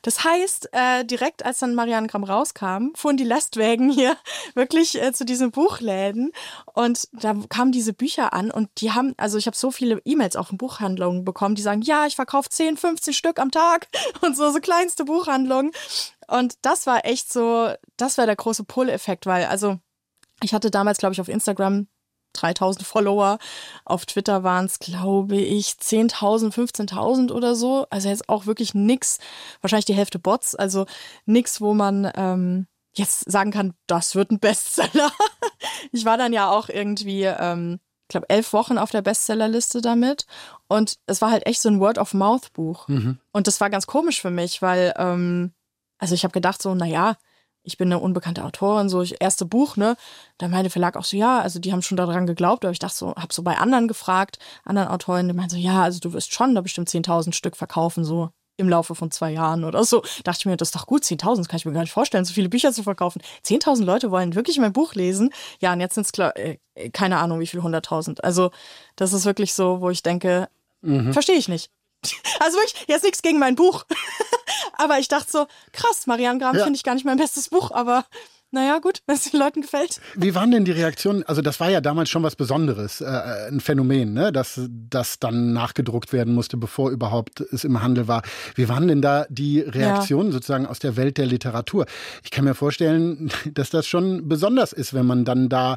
Das heißt, direkt als dann Marianne Gramm rauskam, fuhren die Lastwagen hier wirklich zu diesen Buchläden und da kamen diese Bücher an und die haben, also ich habe so viele E-Mails auch von Buchhandlungen bekommen, die sagen, ja, ich verkaufe 10, 15 Stück am Tag und so kleinste Buchhandlungen. Und das war echt so, das war der große Pull-Effekt, weil also ich hatte damals, glaube ich, auf Instagram 3.000 Follower. Auf Twitter waren es, glaube ich, 10.000, 15.000 oder so. Also jetzt auch wirklich nix, wahrscheinlich die Hälfte Bots, also nix, wo man jetzt sagen kann, das wird ein Bestseller. Ich war dann ja auch irgendwie, ich glaube, 11 Wochen auf der Bestsellerliste damit. Und es war halt echt so ein Word-of-Mouth-Buch. Und das war ganz komisch für mich, weil, also ich habe gedacht so, naja, ich bin eine unbekannte Autorin, so erste Buch, ne? Da meinte der Verlag auch so, ja, also die haben schon daran geglaubt, aber ich dachte so, hab so bei anderen gefragt, anderen Autorinnen, die meinten so, ja, also du wirst schon da bestimmt 10.000 Stück verkaufen, so im Laufe von 2 Jahren oder so. Dachte ich mir, das ist doch gut, 10.000, das kann ich mir gar nicht vorstellen, so viele Bücher zu verkaufen. 10.000 Leute wollen wirklich mein Buch lesen. Ja, und jetzt sind es keine Ahnung, wie viel, 100.000. Also das ist wirklich so, wo ich denke, verstehe ich nicht. Also wirklich, jetzt nichts gegen mein Buch. Aber ich dachte so, krass, Marianne Gramm finde ich gar nicht mein bestes Buch, aber naja, gut, wenn es den Leuten gefällt. Wie waren denn die Reaktionen? Also das war ja damals schon was Besonderes, ein Phänomen, ne? Dass das dann nachgedruckt werden musste, bevor überhaupt es im Handel war. Wie waren denn da die Reaktionen sozusagen aus der Welt der Literatur? Ich kann mir vorstellen, dass das schon besonders ist, wenn man dann da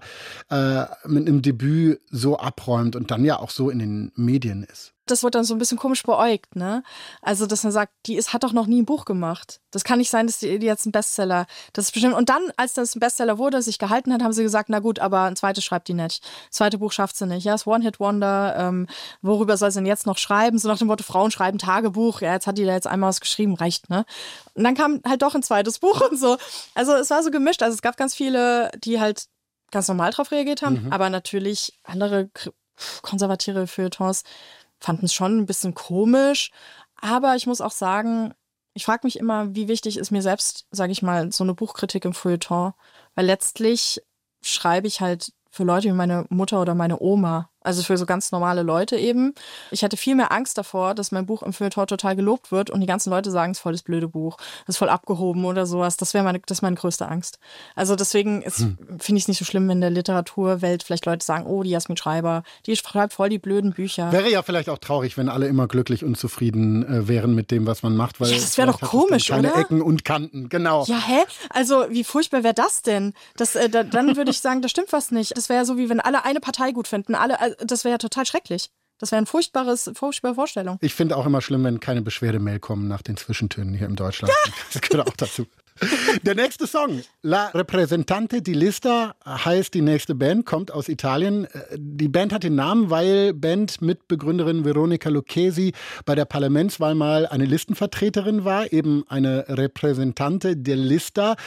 mit einem Debüt so abräumt und dann ja auch so in den Medien ist. Das wird dann so ein bisschen komisch beäugt, ne? Also, dass man sagt, hat doch noch nie ein Buch gemacht. Das kann nicht sein, dass die jetzt ein Bestseller, das ist bestimmt. Und dann, als das ein Bestseller wurde, sich gehalten hat, haben sie gesagt, na gut, aber ein zweites schreibt die nicht. Das zweite Buch schafft sie nicht. Ja, das One-Hit-Wonder, worüber soll sie denn jetzt noch schreiben? So nach dem Motto, Frauen schreiben Tagebuch. Ja, jetzt hat die da jetzt einmal was geschrieben, reicht, ne? Und dann kam halt doch ein zweites Buch und so. Also, es war so gemischt. Also, es gab ganz viele, die halt ganz normal drauf reagiert haben, aber natürlich andere konservative Feuilletons fanden es schon ein bisschen komisch, aber ich muss auch sagen, ich frage mich immer, wie wichtig ist mir selbst, sage ich mal, so eine Buchkritik im Feuilleton, weil letztlich schreibe ich halt für Leute wie meine Mutter oder meine Oma, also für so ganz normale Leute eben. Ich hatte viel mehr Angst davor, dass mein Buch im Feuilleton total gelobt wird und die ganzen Leute sagen, es ist voll das blöde Buch, es ist voll abgehoben oder sowas. Das ist meine größte Angst. Also deswegen finde ich es nicht so schlimm, wenn in der Literaturwelt vielleicht Leute sagen, oh, die Jasmin Schreiber, die schreibt voll die blöden Bücher. Wäre ja vielleicht auch traurig, wenn alle immer glücklich und zufrieden wären mit dem, was man macht. Weil ja, das wäre doch komisch, keine oder? Ecken und Kanten, genau. Ja, Also wie furchtbar wäre das denn? Dann würde ich sagen, da stimmt was nicht. Das wäre ja so, wie wenn alle eine Partei gut finden. Das wäre ja total schrecklich. Das wäre eine furchtbare Vorstellung. Ich finde auch immer schlimm, wenn keine Beschwerdemail kommen nach den Zwischentönen hier in Deutschland. Das gehört auch dazu. Der nächste Song, La Representante di Lista, heißt die nächste Band, kommt aus Italien. Die Band hat den Namen, weil Bandmitbegründerin Veronica Lucchesi bei der Parlamentswahl mal eine Listenvertreterin war, eben eine Representante di Lista.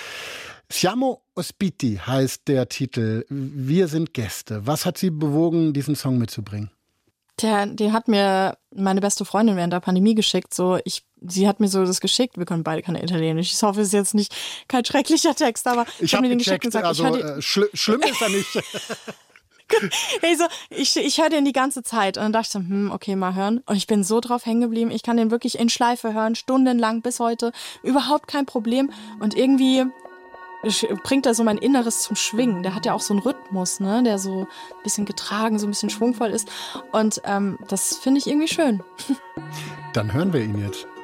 Siamo ospiti heißt der Titel. Wir sind Gäste. Was hat Sie bewogen, diesen Song mitzubringen? Den hat mir meine beste Freundin während der Pandemie geschickt. Sie hat mir so das geschickt. Wir können beide kein Italienisch. Ich hoffe, es ist jetzt nicht kein schrecklicher Text, aber ich habe mir den geschickt und gesagt, also, schlimm ist er nicht. Ich höre den die ganze Zeit und dann dachte ich so, okay, mal hören. Und ich bin so drauf hängen geblieben. Ich kann den wirklich in Schleife hören, stundenlang bis heute. Überhaupt kein Problem. Und irgendwie bringt er so mein Inneres zum Schwingen. Der hat ja auch so einen Rhythmus, ne, der so ein bisschen getragen, so ein bisschen schwungvoll ist. Und das finde ich irgendwie schön. Dann hören wir ihn jetzt.